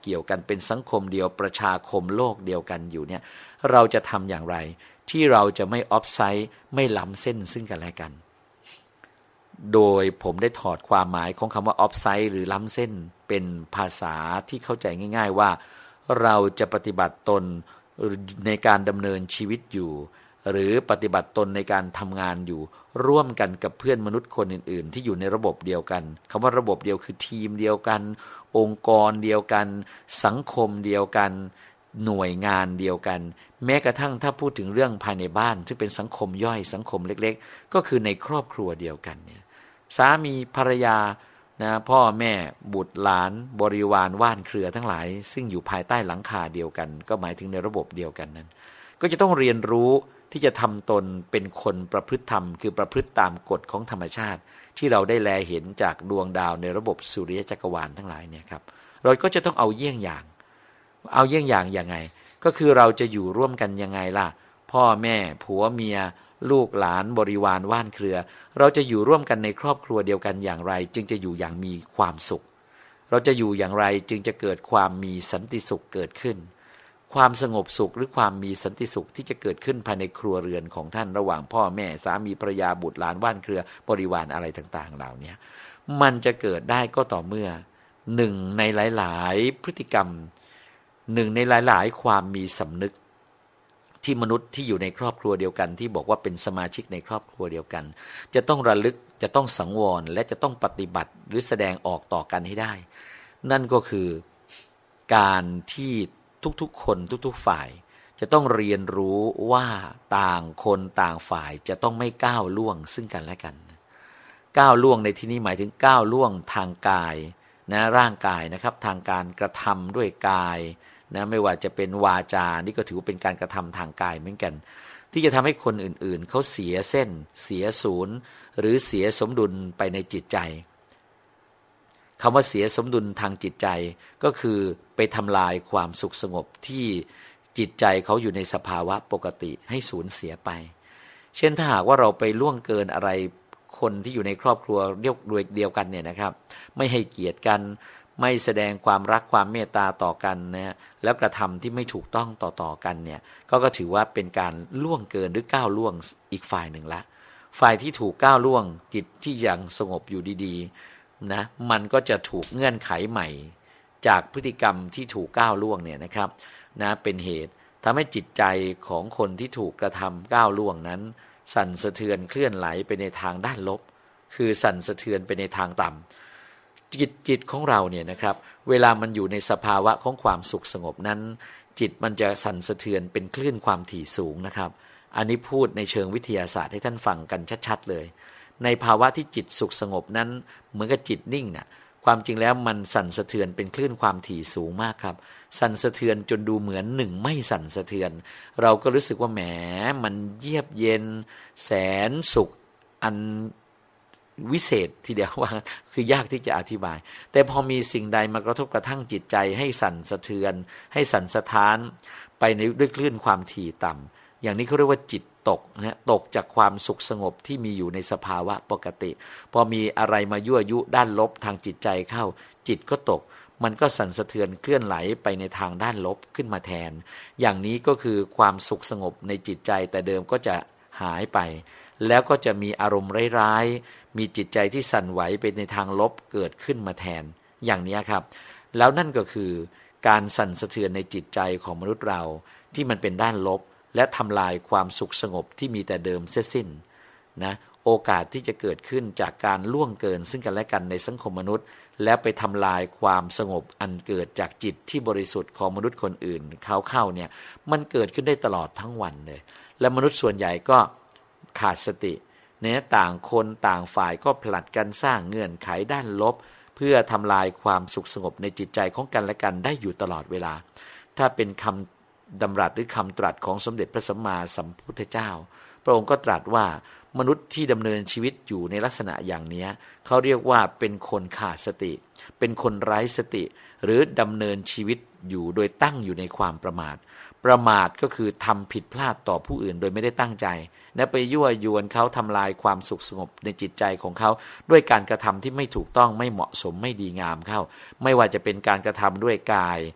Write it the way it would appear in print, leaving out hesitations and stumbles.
เกี่ยวกันเป็นสังคมเดียวประชาคมโลกเดียวกันอยู่เนี่ยเราจะทำอย่างไรที่เราจะไม่ออฟไซด์ไม่ล้ำเส้นซึ่งกันและกันโดยผมได้ถอดความหมายของคำว่าออฟไซด์หรือล้ำเส้นเป็นภาษาที่เข้าใจง่ายๆว่าเราจะปฏิบัติตนในการดำเนินชีวิตอยู่หรือปฏิบัติตนในการทำงานอยู่ร่วมกันกับเพื่อนมนุษย์คนอื่นๆที่อยู่ในระบบเดียวกันคำว่าระบบเดียวคือทีมเดียวกันองค์กรเดียวกันสังคมเดียวกันหน่วยงานเดียวกันแม้กระทั่งถ้าพูดถึงเรื่องภายในบ้านซึ่งเป็นสังคมย่อยสังคมเล็กๆก็คือในครอบครัวเดียวกันเนี่ยสามีภรรยานะพ่อแม่บุตรหลานบริวารว่านเครือทั้งหลายซึ่งอยู่ภายใต้หลังคาเดียวกันก็หมายถึงในระบบเดียวกันนั้นก็จะต้องเรียนรู้ที่จะทำตนเป็นคนประพฤติธรรมคือประพฤติตามกฎของธรรมชาติที่เราได้แลเห็นจากดวงดาวในระบบสุริยจักรวาลทั้งหลายเนี่ยครับเราก็จะต้องเอาเยี่ยงอย่างยังไงก็คือเราจะอยู่ร่วมกันยังไงล่ะพ่อแม่ผัวเมียลูกหลานบริวารว่านเครือเราจะอยู่ร่วมกันในครอบครัวเดียวกันอย่างไรจึงจะอยู่อย่างมีความสุขเราจะอยู่อย่างไรจึงจะเกิดความมีสันติสุขเกิดขึ้นความสงบสุขหรือความมีสันติสุขที่จะเกิดขึ้นภายในครัวเรือนของท่านระหว่างพ่อแม่สามีภรรยาบุตรหลานว่านเครือบริวารอะไรต่างๆเหล่านี้มันจะเกิดได้ก็ต่อเมื่อหนึ่งในหลายๆพฤติกรรมหนึ่งในหลายๆความมีสำนึกที่มนุษย์ที่อยู่ในครอบครัวเดียวกันที่บอกว่าเป็นสมาชิกในครอบครัวเดียวกันจะต้องระลึกจะต้องสังวรและจะต้องปฏิบัติหรือแสดงออกต่อกันให้ได้นั่นก็คือการที่ทุกๆคนทุกๆฝ่ายจะต้องเรียนรู้ว่าต่างคนต่างฝ่ายจะต้องไม่ก้าวล่วงซึ่งกันและกันก้าวล่วงในที่นี้หมายถึงก้าวล่วงทางกายนะร่างกายนะครับทางการกระทำด้วยกายนะไม่ว่าจะเป็นวาจานี่ก็ถือว่าเป็นการกระทำทางกายเหมือนกันที่จะทำให้คนอื่นๆเขาเสียเส้นเสียศูนย์หรือเสียสมดุลไปในจิตใจคำว่าเสียสมดุลทางจิตใจก็คือไปทำลายความสุขสงบที่จิตใจเขาอยู่ในสภาวะปกติให้สูญเสียไปเช่นถ้าหากว่าเราไปล่วงเกินอะไรคนที่อยู่ในครอบครัวเดียวกันเนี่ยนะครับไม่ให้เกียรติกันไม่แสดงความรักความเมตตาต่อกันนะแล้วกระทำที่ไม่ถูกต้องต่อกันเนี่ยก็ถือว่าเป็นการล่วงเกินหรือก้าวล่วงอีกฝ่ายหนึ่งละฝ่ายที่ถูกก้าวล่วงจิตที่ยังสงบอยู่ดีๆนะมันก็จะถูกเงื่อนไขใหม่จากพฤติกรรมที่ถูกก้าวล่วงเนี่ยนะครับนะเป็นเหตุทำให้จิตใจของคนที่ถูกกระทำก้าวล่วงนั้นสั่นสะเทือนเคลื่อนไหลไปในทางด้านลบคือสั่นสะเทือนไปในทางต่ำจิตของเราเนี่ยนะครับเวลามันอยู่ในสภาวะของความสุขสงบนั้นจิตมันจะสั่นสะเทือนเป็นคลื่นความถี่สูงนะครับอันนี้พูดในเชิงวิทยาศาสตร์ให้ท่านฟังกันชัดๆเลยในภาวะที่จิตสุขสงบนั้นเหมือนกับจิตนิ่งเนี่ยความจริงแล้วมันสั่นสะเทือนเป็นคลื่นความถี่สูงมากครับสั่นสะเทือนจนดูเหมือนหนึ่งไม่สั่นสะเทือนเราก็รู้สึกว่าแหมมันเยือกเย็นแสนสุขอันวิเศษทีเดียวว่าคือยากที่จะอธิบายแต่พอมีสิ่งใดมากระทบกระทั่งจิตใจให้สั่นสะเทือนให้สั่นสะท้านไปในด้วยคลื่นความถี่ต่ำอย่างนี้เขาเรียกว่าจิตตกนะตกจากความสุขสงบที่มีอยู่ในสภาวะปกติพอมีอะไรมายั่วยุด้านลบทางจิตใจเข้าจิตก็ตกมันก็สั่นสะเทือนเคลื่อนไหลไปในทางด้านลบขึ้นมาแทนอย่างนี้ก็คือความสุขสงบในจิตใจแต่เดิมก็จะหายไปแล้วก็จะมีอารมณ์ร้ายๆมีจิตใจที่สั่นไหวไปในทางลบเกิดขึ้นมาแทนอย่างนี้ครับแล้วนั่นก็คือการสั่นสะเทือนในจิตใจของมนุษย์เราที่มันเป็นด้านลบและทำลายความสุขสงบที่มีแต่เดิมเสียสิ้นนะโอกาสที่จะเกิดขึ้นจากการล่วงเกินซึ่งกันและกันในสังคมมนุษย์และไปทำลายความสงบอันเกิดจากจิตที่บริสุทธิ์ของมนุษย์คนอื่นเขาเข้าเนี่ยมันเกิดขึ้นได้ตลอดทั้งวันเลยและมนุษย์ส่วนใหญ่ก็ขาดสติเนี่ยต่างคนต่างฝ่ายก็ผลัดกันสร้างเงื่อนไขด้านลบเพื่อทำลายความสุขสงบในจิตใจของกันและกันได้อยู่ตลอดเวลาถ้าเป็นคำดำรัสหรือคำตรัสของสมเด็จพระสัมมาสัมพุทธเจ้าพระองค์ก็ตรัสว่ามนุษย์ที่ดำเนินชีวิตอยู่ในลักษณะอย่างนี้เขาเรียกว่าเป็นคนขาดสติเป็นคนไร้สติหรือดำเนินชีวิตอยู่โดยตั้งอยู่ในความประมาทประมาทก็คือทำผิดพลาดต่อผู้อื่นโดยไม่ได้ตั้งใจและไปยั่วยวนเขาทำลายความสุขสงบในจิตใจของเขาด้วยการกระทำที่ไม่ถูกต้องไม่เหมาะสมไม่ดีงามเข้าไม่ว่าจะเป็นการกระทำด้วยกาย